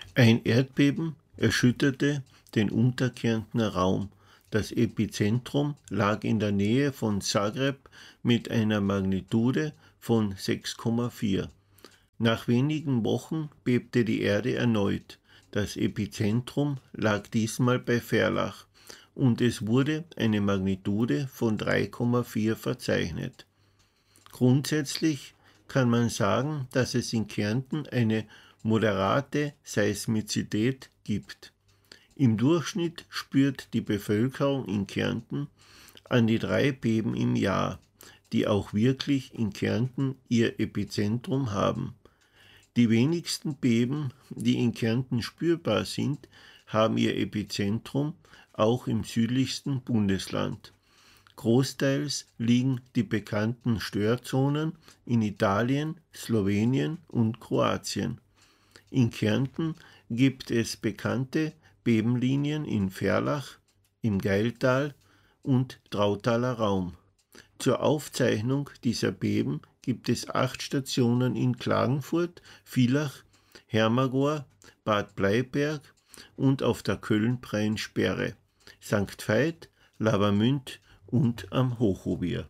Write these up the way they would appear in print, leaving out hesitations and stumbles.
Ein Erdbeben erschütterte den Unterkärntner Raum. Das Epizentrum lag in der Nähe von Zagreb mit einer Magnitude von 6,4. Nach wenigen Wochen bebte die Erde erneut. Das Epizentrum lag diesmal bei Verlach und es wurde eine Magnitude von 3,4 verzeichnet. Grundsätzlich kann man sagen, dass es in Kärnten eine moderate Seismizität gibt. Im Durchschnitt spürt die Bevölkerung in Kärnten an die 3 Beben im Jahr, die auch wirklich in Kärnten ihr Epizentrum haben. Die wenigsten Beben, die in Kärnten spürbar sind, haben ihr Epizentrum auch im südlichsten Bundesland. Großteils liegen die bekannten Störzonen in Italien, Slowenien und Kroatien. In Kärnten gibt es bekannte Bebenlinien in Verlach, im Gailtal und Trautaler Raum. Zur Aufzeichnung dieser Beben gibt es 8 Stationen in Klagenfurt, Villach, Hermagor, Bad Bleiberg und auf der Köln-Prein-Sperre, St. Veit, Lavamünd und am Hochovier.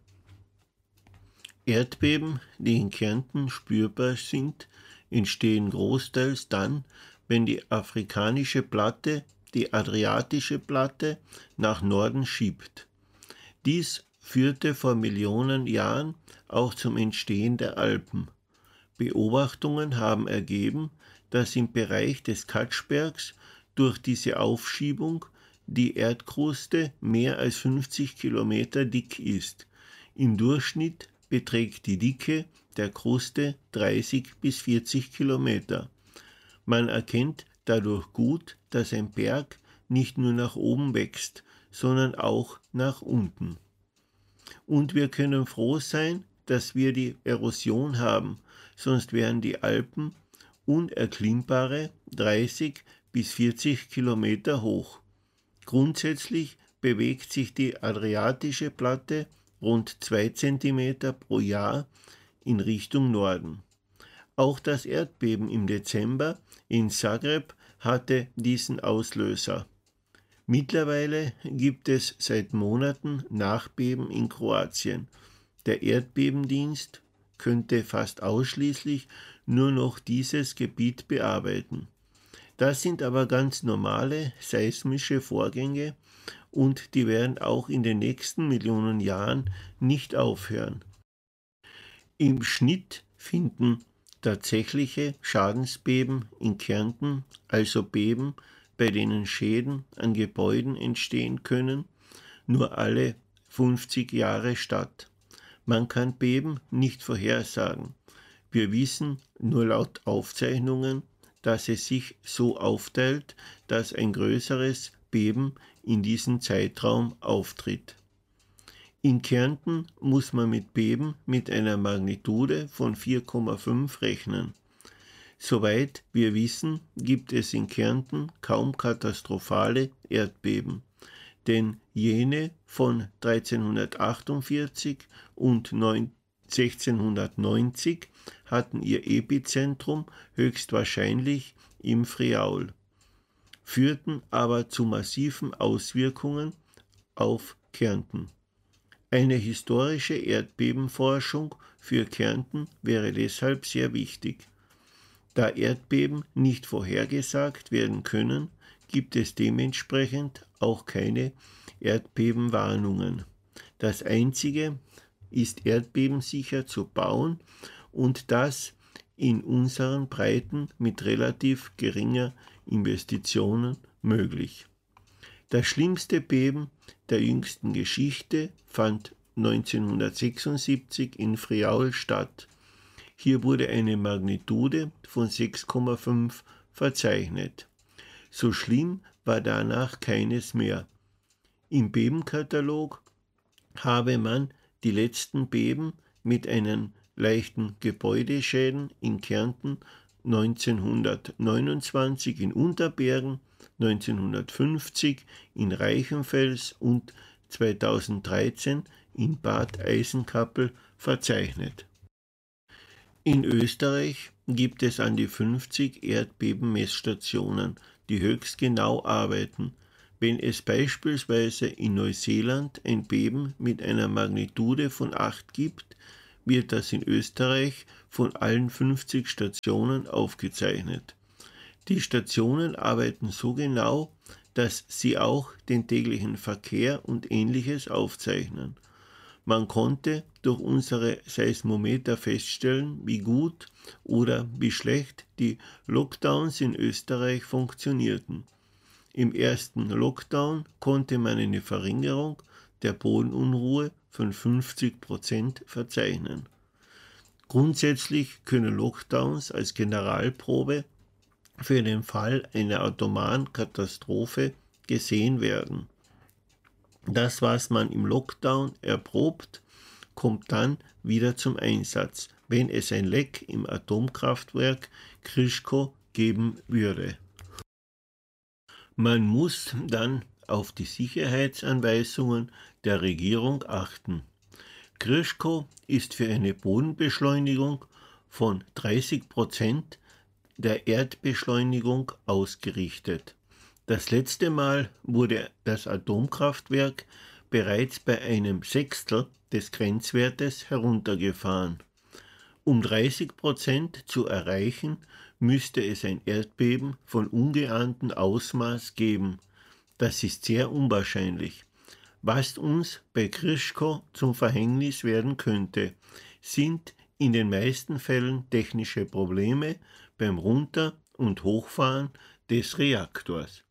Erdbeben, die in Kärnten spürbar sind, entstehen großteils dann, wenn die afrikanische Platte die adriatische Platte nach Norden schiebt. Dies führte vor Millionen Jahren auch zum Entstehen der Alpen. Beobachtungen haben ergeben, dass im Bereich des Katschbergs durch diese Aufschiebung die Erdkruste mehr als 50 Kilometer dick ist. Im Durchschnitt beträgt die Dicke der Kruste 30 bis 40 Kilometer. Man erkennt dadurch gut, dass ein Berg nicht nur nach oben wächst, sondern auch nach unten. Und wir können froh sein, dass wir die Erosion haben, sonst wären die Alpen unerklimmbare 30 bis 40 Kilometer hoch. Grundsätzlich bewegt sich die adriatische Platte rund 2 Zentimeter pro Jahr in Richtung Norden. Auch das Erdbeben im Dezember in Zagreb hatte diesen Auslöser. Mittlerweile gibt es seit Monaten Nachbeben in Kroatien. Der Erdbebendienst könnte fast ausschließlich nur noch dieses Gebiet bearbeiten. Das sind aber ganz normale seismische Vorgänge und die werden auch in den nächsten Millionen Jahren nicht aufhören. Im Schnitt finden tatsächliche Schadensbeben in Kärnten, also Beben, bei denen Schäden an Gebäuden entstehen können, nur alle 50 Jahre statt. Man kann Beben nicht vorhersagen. Wir wissen nur laut Aufzeichnungen, dass es sich so aufteilt, dass ein größeres Beben in diesem Zeitraum auftritt. In Kärnten muss man mit Beben mit einer Magnitude von 4,5 rechnen. Soweit wir wissen, gibt es in Kärnten kaum katastrophale Erdbeben, denn jene von 1348 und 1690 hatten ihr Epizentrum höchstwahrscheinlich im Friaul, führten aber zu massiven Auswirkungen auf Kärnten. Eine historische Erdbebenforschung für Kärnten wäre deshalb sehr wichtig. Da Erdbeben nicht vorhergesagt werden können, gibt es dementsprechend auch keine Erdbebenwarnungen. Das Einzige ist erdbebensicher zu bauen und das in unseren Breiten mit relativ geringer Investitionen möglich. Das schlimmste Beben der jüngsten Geschichte fand 1976 in Friaul statt. Hier wurde eine Magnitude von 6,5 verzeichnet. So schlimm war danach keines mehr. Im Bebenkatalog habe man die letzten Beben mit einen leichten Gebäudeschäden in Kärnten 1929 in Unterbergen, 1950 in Reichenfels und 2013 in Bad Eisenkappel verzeichnet. In Österreich gibt es an die 50 Erdbebenmessstationen, die höchst genau arbeiten. Wenn es beispielsweise in Neuseeland ein Beben mit einer Magnitude von 8 gibt, wird das in Österreich von allen 50 Stationen aufgezeichnet. Die Stationen arbeiten so genau, dass sie auch den täglichen Verkehr und Ähnliches aufzeichnen. Man konnte durch unsere Seismometer feststellen, wie gut oder wie schlecht die Lockdowns in Österreich funktionierten. Im ersten Lockdown konnte man eine Verringerung der Bodenunruhe von 50% verzeichnen. Grundsätzlich können Lockdowns als Generalprobe für den Fall einer atomaren Katastrophe gesehen werden. Das, was man im Lockdown erprobt, kommt dann wieder zum Einsatz, wenn es ein Leck im Atomkraftwerk Krischko geben würde. Man muss dann auf die Sicherheitsanweisungen der Regierung achten. Krischko ist für eine Bodenbeschleunigung von 30% der Erdbeschleunigung ausgerichtet. Das letzte Mal wurde das Atomkraftwerk bereits bei einem Sechstel des Grenzwertes heruntergefahren. Um 30% zu erreichen, müsste es ein Erdbeben von ungeahntem Ausmaß geben. Das ist sehr unwahrscheinlich. Was uns bei Krischko zum Verhängnis werden könnte, sind in den meisten Fällen technische Probleme beim Runter- und Hochfahren des Reaktors.